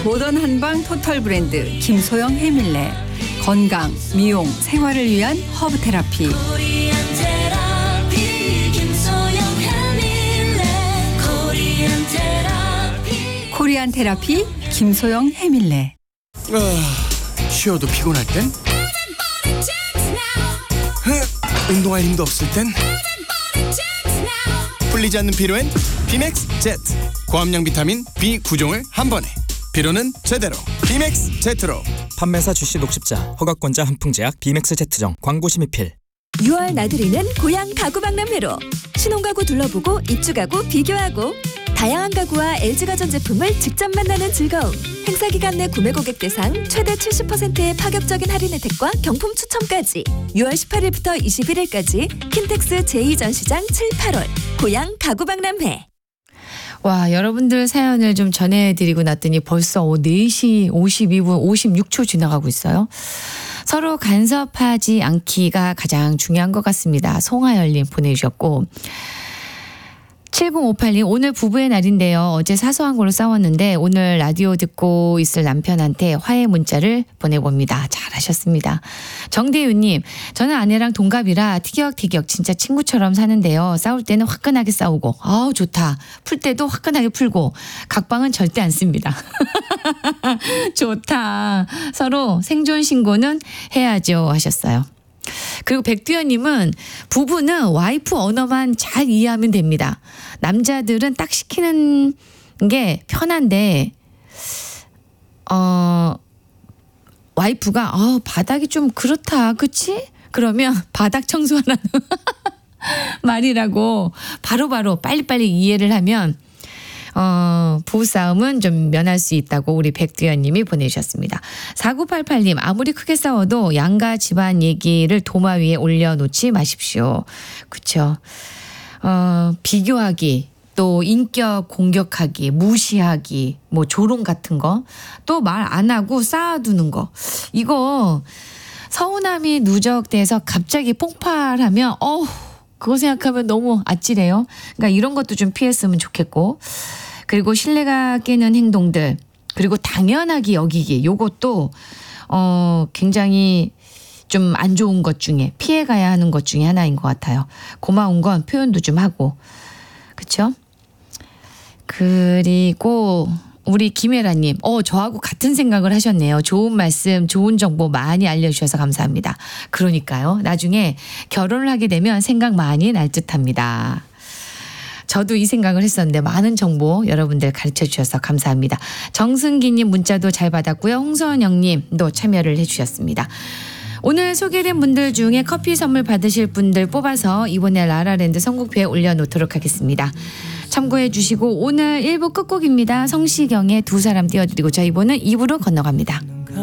모던 한방 토탈 브랜드 김소영 해밀레. 건강, 미용, 생활을 위한 허브 테라피. 코리안 테라피 김소영 해밀레. 쉬어도 피곤할 땐? 운동할 힘도 없을 땐? 풀리지 않는 피로엔 비맥스 제트. 고함량 비타민 B9종을 한 번에. 피로는 제대로 비맥스 제트로. 판매사 주식 60자 허가권자 한풍제약 비맥스 제트정. 광고 심의필. 6월 나들이는 고향 가구박람회로. 신혼가구 둘러보고 입주가구 비교하고 다양한 가구와 LG가전 제품을 직접 만나는 즐거움. 행사 기간 내 구매 고객 대상 최대 70%의 파격적인 할인 혜택과 경품 추첨까지. 6월 18일부터 21일까지 킨텍스 제2전시장 7, 8월 고향 가구박람회. 와, 여러분들 사연을 좀 전해드리고 났더니 벌써 4시 52분 56초 지나가고 있어요. 서로 간섭하지 않기가 가장 중요한 것 같습니다. 송하열님 보내주셨고, 7058님 오늘 부부의 날인데요. 어제 사소한 걸로 싸웠는데 오늘 라디오 듣고 있을 남편한테 화해 문자를 보내봅니다. 잘하셨습니다. 정대윤님, 저는 아내랑 동갑이라 티격태격 진짜 친구처럼 사는데요. 싸울 때는 화끈하게 싸우고 아우 좋다. 풀 때도 화끈하게 풀고 각방은 절대 안 씁니다. 좋다. 서로 생존 신고는 해야죠 하셨어요. 그리고 백두현님은 부부는 와이프 언어만 잘 이해하면 됩니다. 남자들은 딱 시키는 게 편한데 와이프가 바닥이 좀 그렇다 그치? 그러면 바닥 청소하라는 말이라고 바로바로 빨리빨리 이해를 하면 부부싸움은 좀 면할 수 있다고 우리 백두현 님이 보내주셨습니다. 4988님, 아무리 크게 싸워도 양가 집안 얘기를 도마 위에 올려놓지 마십시오. 그렇죠. 비교하기, 또 인격 공격하기, 무시하기, 뭐 조롱 같은 거, 또 말 안 하고 쌓아두는 거. 이거 서운함이 누적돼서 갑자기 폭발하면 그거 생각하면 너무 아찔해요. 그러니까 이런 것도 좀 피했으면 좋겠고. 그리고 신뢰가 깨는 행동들, 그리고 당연하게 여기기, 요것도 굉장히 좀 안 좋은 것 중에 피해가야 하는 것 중에 하나인 것 같아요. 고마운 건 표현도 좀 하고. 그렇죠? 그리고 우리 김혜라님, 저하고 같은 생각을 하셨네요. 좋은 말씀, 좋은 정보 많이 알려주셔서 감사합니다. 그러니까요. 나중에 결혼을 하게 되면 생각 많이 날 듯합니다. 저도 이 생각을 했었는데 많은 정보 여러분들 가르쳐 주셔서 감사합니다. 정승기님 문자도 잘 받았고요. 홍선영님도 참여를 해주셨습니다. 오늘 소개된 분들 중에 커피 선물 받으실 분들 뽑아서 이번에 라라랜드 선곡표에 올려놓도록 하겠습니다. 참고해 주시고 오늘 1부 끝곡입니다. 성시경의 두 사람 띄워드리고 저희 2부는 2부로 건너갑니다.